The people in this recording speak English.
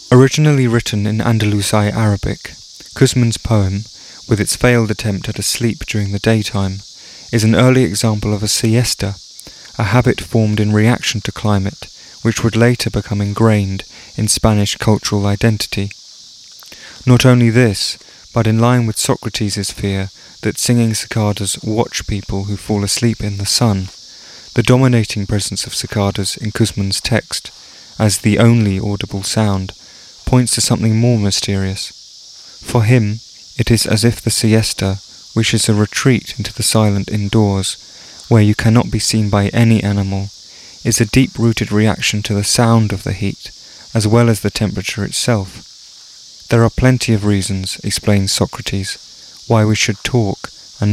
Originally written in Andalusi Arabic, Cusman's poem, with its failed attempt at a sleep during the daytime, is an early example of a siesta, a habit formed in reaction to climate, which would later become ingrained in Spanish cultural identity. Not only this, but in line with Socrates' fear that singing cicadas watch people who fall asleep in the sun, the dominating presence of cicadas in Cusman's text, as the only audible sound, points to something more mysterious. For him, it is as if the siesta wishes a retreat into the silent indoors, where you cannot be seen by any animal, is a deep-rooted reaction to the sound of the heat, as well as the temperature itself. There are plenty of reasons, explains Socrates, why we should talk,